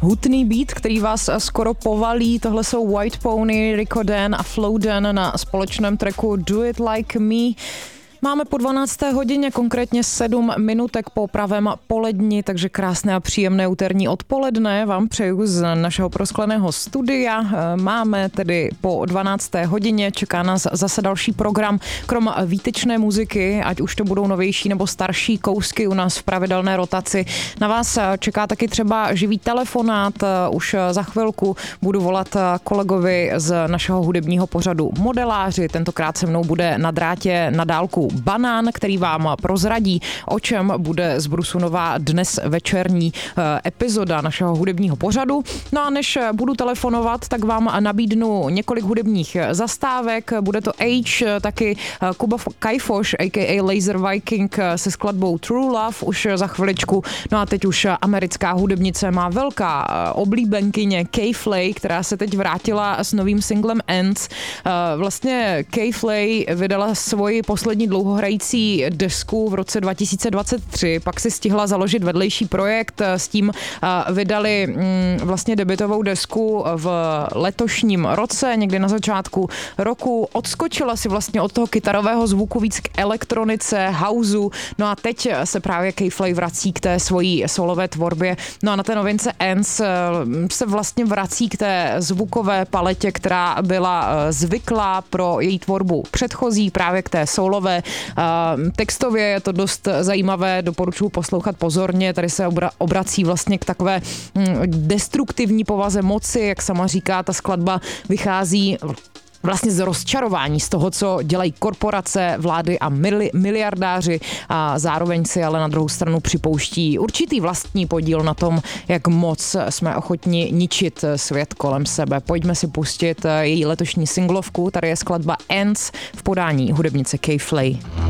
hutný beat, který vás skoro povalí. Tohle jsou White Pony, Rico Dan a Flow Dan na společném tracku Do It Like Me. Máme po 12. hodině, konkrétně 7 minutek po pravém poledni, takže krásné a příjemné úterní odpoledne vám přeju z našeho proskleného studia. Máme tedy po 12. hodině, čeká nás zase další program, krom výtečné muziky, ať už to budou novější nebo starší kousky u nás v pravidelné rotaci. Na vás čeká taky třeba živý telefonát, už za chvilku budu volat kolegovi z našeho hudebního pořadu Modeláři, tentokrát se mnou bude na drátě na dálku Banán, který vám prozradí, o čem bude z Brusu nová dnes večerní epizoda našeho hudebního pořadu. No a než budu telefonovat, tak vám nabídnu několik hudebních zastávek. Bude to Age, taky Kuba Kajfoš, a.k.a. Laser Viking se skladbou True Love už za chviličku. No a teď už americká hudebnice má velká oblíbenkyně K-Flay, která se teď vrátila s novým singlem Ends. Vlastně K-Flay vydala svoji poslední dlouhohrající desku v roce 2023, pak si stihla založit vedlejší projekt, s tím vydali vlastně debutovou desku v letošním roce, někdy na začátku roku, odskočila si vlastně od toho kytarového zvuku víc k elektronice, houseu, no a teď se právě K-Flay vrací k té svojí solové tvorbě, no a na té novince Ends se vlastně vrací k té zvukové paletě, která byla zvyklá pro její tvorbu předchozí, právě k té solové. Textově je to dost zajímavé, doporučuji poslouchat pozorně, tady se obrací vlastně k takové destruktivní povaze moci, jak sama říká, ta skladba vychází vlastně z rozčarování z toho, co dělají korporace, vlády a miliardáři a zároveň si ale na druhou stranu připouští určitý vlastní podíl na tom, jak moc jsme ochotni ničit svět kolem sebe. Pojďme si pustit její letošní singlovku, tady je skladba Ends v podání hudebnice K-Flay.